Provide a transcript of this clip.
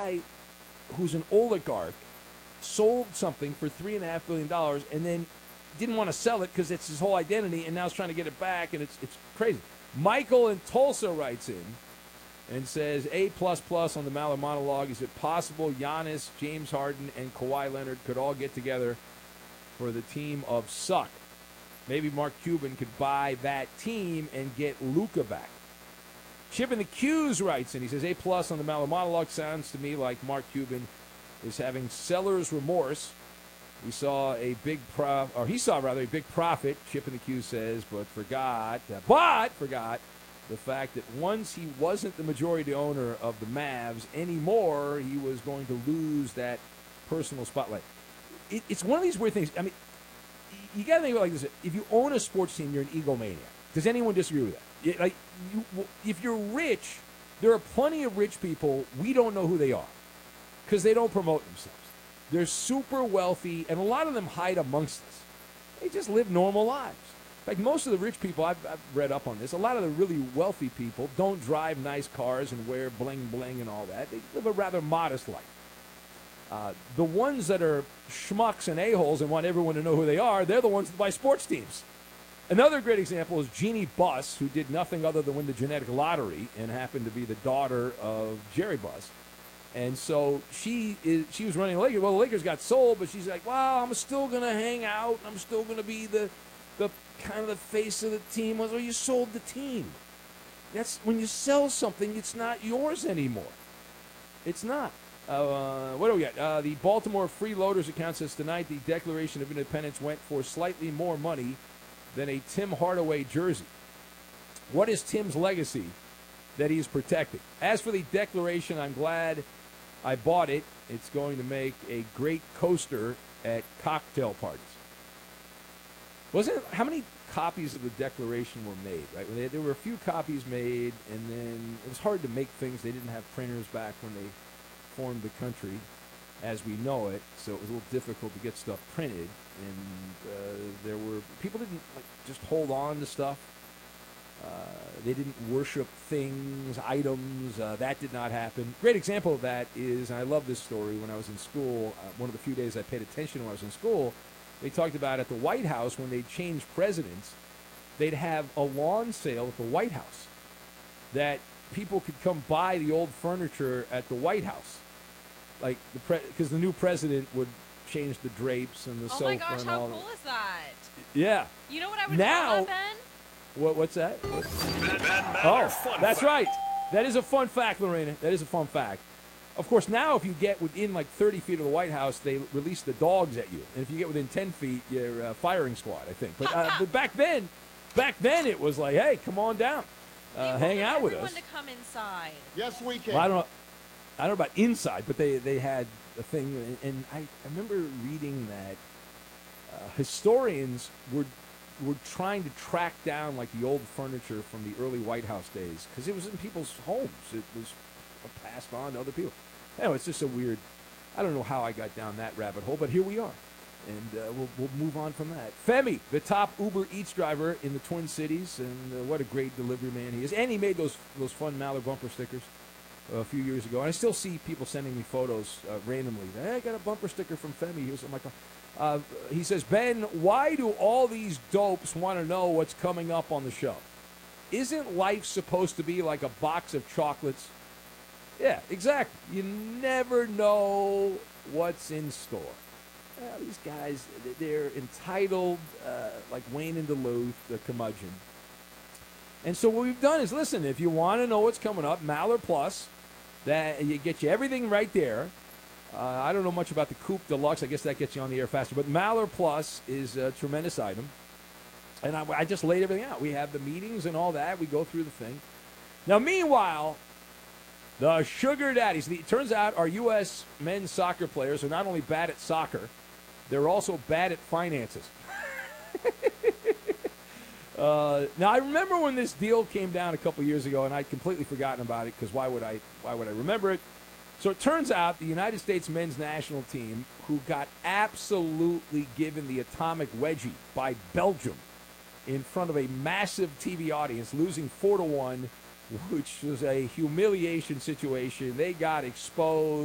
guy who's an oligarch sold something for $3.5 billion and then didn't want to sell it because it's his whole identity, and now is trying to get it back, and it's crazy. Michael in Tulsa writes in and says, A++ on the Maller monologue. Is it possible Giannis, James Harden, and Kawhi Leonard could all get together for the team of suck? Maybe Mark Cuban could buy that team and get Luka back. Chip in the Q's writes in. He says, A+ on the Maller monologue. Sounds to me like Mark Cuban is having seller's remorse. He saw a big profit, Chip in the Q says, but forgot the fact that once he wasn't the majority owner of the Mavs anymore, he was going to lose that personal spotlight. It's one of these weird things. I mean, you got to think about it like this. If you own a sports team, you're an egomaniac. Does anyone disagree with that? If you're rich, there are plenty of rich people, we don't know who they are because they don't promote themselves. They're super wealthy, and a lot of them hide amongst us. They just live normal lives. In fact, most of the rich people, I've read up on this, a lot of the really wealthy people don't drive nice cars and wear bling-bling and all that. They live a rather modest life. The ones that are schmucks and a-holes and want everyone to know who they are, they're the ones that buy sports teams. Another great example is Jeannie Buss, who did nothing other than win the genetic lottery and happened to be the daughter of Jerry Buss. And so she was running the Lakers. Well, the Lakers got sold, but she's like, well, I'm still going to hang out. I'm still going to be the kind of the face of the team. Well, you sold the team. That's when you sell something, it's not yours anymore. It's not. What do we got? The Baltimore Freeloaders account says tonight the Declaration of Independence went for slightly more money than a Tim Hardaway jersey. What is Tim's legacy that he's protecting? As for the Declaration, I'm glad I bought it. It's going to make a great coaster at cocktail parties. How many copies of the Declaration were made, right? There were a few copies made, and then it was hard to make things. They didn't have printers back when they formed the country as we know it, so it was a little difficult to get stuff printed, and people didn't just hold on to stuff. They didn't worship things, items. That did not happen. Great example of that is, and I love this story, when I was in school, one of the few days I paid attention when I was in school, they talked about at the White House, when they changed presidents, they'd have a lawn sale at the White House that people could come buy the old furniture at the White House. Because the new president would change the drapes and the sofa. Oh my gosh, and how all cool is that? Yeah. You know what I would call that, Ben? What's that? Ben That's right. That is a fun fact, Lorena. That is a fun fact. Of course, now if you get within 30 feet of the White House, they release the dogs at you. And if you get within 10 feet, you're firing squad, I think. But back then it was like, hey, come on down. Hang out with us. To come inside. Yes, we can. Well, I don't know about inside, but they had a thing. And I remember reading that historians were trying to track down the old furniture from the early White House days because it was in people's homes. It was passed on to other people. Anyway, it's just a weird. I don't know how I got down that rabbit hole, but here we are, and we'll move on from that. Femi, the top Uber Eats driver in the Twin Cities, and what a great delivery man he is. And he made those fun Maller bumper stickers a few years ago, and I still see people sending me photos randomly. Hey, I got a bumper sticker from Femi. Here's my. He says, Ben, why do all these dopes want to know what's coming up on the show? Isn't life supposed to be like a box of chocolates? Yeah, exactly. You never know what's in store. These guys, they're entitled, like Wayne and Duluth, the curmudgeon. And so what we've done is, listen, if you want to know what's coming up, Maller Plus, that you get you everything right there. I don't know much about the Coupe Deluxe. I guess that gets you on the air faster. But Maller Plus is a tremendous item. And I just laid everything out. We have the meetings and all that. We go through the thing. Now, meanwhile, the sugar daddies. It turns out our U.S. men's soccer players are not only bad at soccer, they're also bad at finances. Now, I remember when this deal came down a couple years ago, and I'd completely forgotten about it because why would I remember it? So it turns out the United States men's national team, who got absolutely given the atomic wedgie by Belgium in front of a massive TV audience, losing 4-1, which was a humiliation situation. They got exposed.